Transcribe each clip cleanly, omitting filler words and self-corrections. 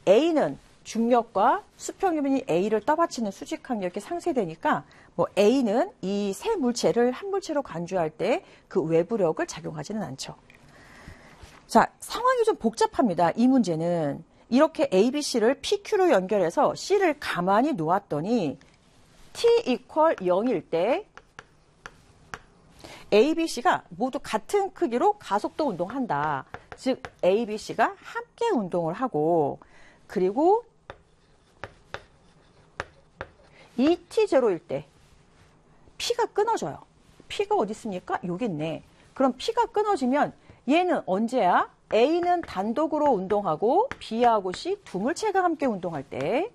A는 중력과 수평유변이 A를 떠받치는 수직항력이 상쇄되니까 뭐 A는 이 세 물체를 한 물체로 간주할 때 그 외부력을 작용하지는 않죠. 자, 상황이 좀 복잡합니다. 이 문제는 이렇게 A, B, C를 PQ로 연결해서 C를 가만히 놓았더니 T 이퀄 0일 때 A, B, C가 모두 같은 크기로 가속도 운동한다. 즉 A, B, C가 함께 운동을 하고 그리고 이 T0일 때 P가 끊어져요. P가 어디 있습니까? 여기 있네. 그럼 P가 끊어지면 얘는 언제야? A는 단독으로 운동하고 B하고 C 두 물체가 함께 운동할 때.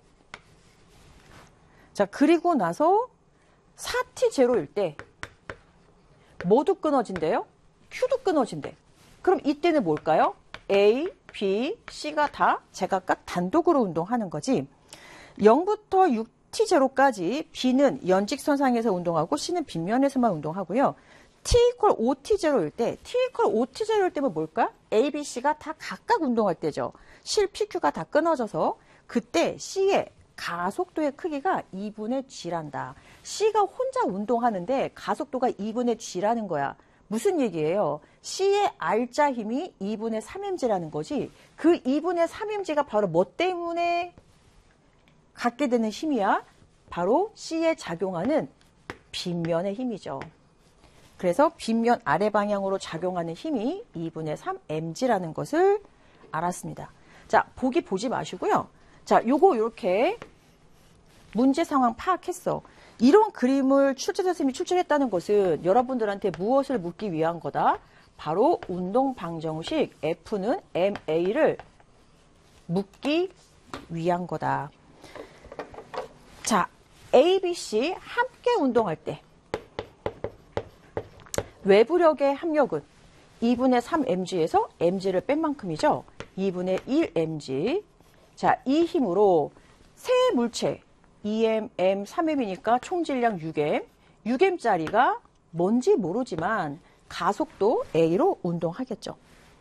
자, 그리고 나서 4T0일 때 모두 끊어진대요. Q도 끊어진대. 그럼 이때는 뭘까요? A, B, C가 다 제각각 단독으로 운동하는 거지. 0부터 6T0까지 B는 연직선상에서 운동하고 C는 빗면에서만 운동하고요. T 이퀄 5T0일 때, T 이퀄 5T0일 때면 뭘까? A, B, C가 다 각각 운동할 때죠. 실 PQ가 다 끊어져서 그때 C의 가속도의 크기가 2분의 G란다. C가 혼자 운동하는데 가속도가 2분의 G라는 거야. 무슨 얘기예요? C의 R자 힘이 2분의 3mg라는 거지. 그 2분의 3mg가 바로 뭐 때문에 갖게 되는 힘이야? 바로 C에 작용하는 빗면의 힘이죠. 그래서 빗면 아래 방향으로 작용하는 힘이 2분의 3mg라는 것을 알았습니다. 자, 보기 보지 마시고요. 자, 요거 이렇게 문제 상황 파악했어. 이런 그림을 출제자 선생님이 출제했다는 것은 여러분들한테 무엇을 묻기 위한 거다? 바로 운동 방정식 F는 MA를 묻기 위한 거다. 자, A, B, C 함께 운동할 때 외부력의 합력은 2분의 3mg에서 mg를 뺀 만큼이죠. 2분의 1mg. 자, 이 힘으로 세 물체 2m, m, 3m이니까 총질량 6m. 6m짜리가 뭔지 모르지만 가속도 A로 운동하겠죠.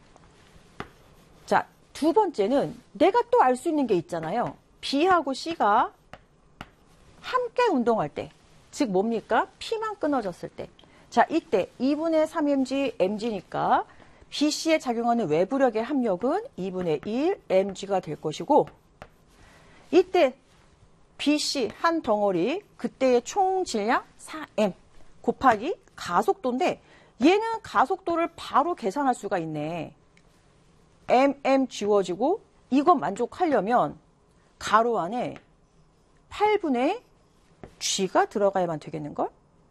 자, 두 번째는 내가 또 알 수 있는 게 있잖아요. B하고 C가 함께 운동할 때, 즉 뭡니까? P만 끊어졌을 때. 자, 이때 2분의 3mg, mg니까 BC에 작용하는 외부력의 합력은 2분의 1 mg가 될 것이고 이때 BC 한 덩어리 그때의 총 질량 4m 곱하기 가속도인데 얘는 가속도를 바로 계산할 수가 있네. mm 지워지고 이거 만족하려면 가로 안에 8분의 g가 들어가야만 되겠는걸?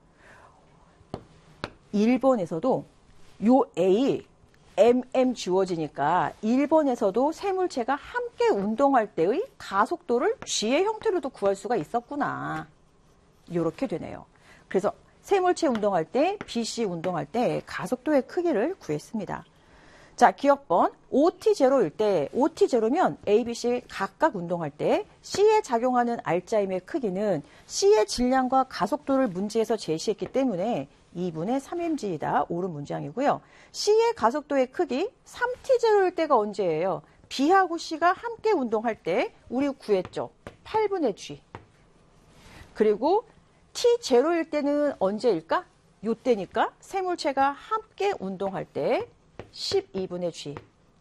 1번에서도 요 A, mm 지워지니까 1번에서도 세 물체가 함께 운동할 때의 가속도를 g의 형태로도 구할 수가 있었구나. 이렇게 되네요. 그래서 세 물체 운동할 때, BC 운동할 때 가속도의 크기를 구했습니다. 자, 기억번 5T0일 때, 5T0면 A, B, C 각각 운동할 때 C에 작용하는 R자임의 크기는 C의 질량과 가속도를 문제에서 제시했기 때문에 2분의 3mg이다. 옳은 문장이고요. C의 가속도의 크기 3T0일 때가 언제예요? B하고 C가 함께 운동할 때 우리 구했죠. 8분의 G. 그리고 T0일 때는 언제일까? 요때니까 세 물체가 함께 운동할 때 12분의 G.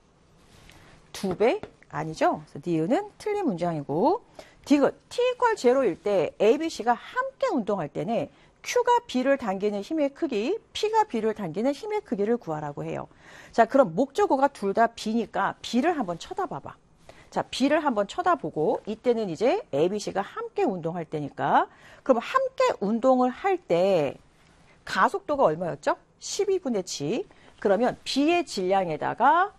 2배? 아니죠. 그래서 니은은 틀린 문장이고 디귿 T 이퀄 0일 때 A, B, C가 함께 운동할 때는 Q가 B를 당기는 힘의 크기, P가 B를 당기는 힘의 크기를 구하라고 해요. 자, 그럼 목적어가 둘 다 B니까 B를 한번 쳐다봐봐. 자, B를 한번 쳐다보고 이때는 이제 A, B, C가 함께 운동할 때니까 그럼 함께 운동을 할 때 가속도가 얼마였죠? 12분의 G. 그러면 B의 질량에다가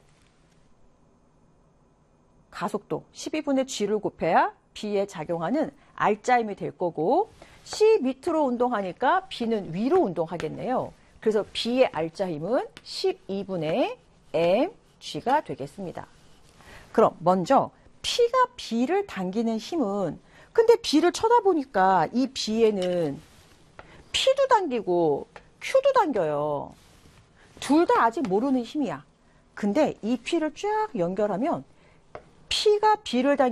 가속도 12분의 G를 곱해야 B에 작용하는 R자임이 될 거고 C 밑으로 운동하니까 B는 위로 운동하겠네요. 그래서 B의 R자임은 12분의 mg가 되겠습니다. 그럼 먼저 P가 B를 당기는 힘은 근데 B를 쳐다보니까 이 B에는 P도 당기고 Q도 당겨요. 둘 다 아직 모르는 힘이야. 근데 이 P를 쫙 연결하면 P가 B를 당기는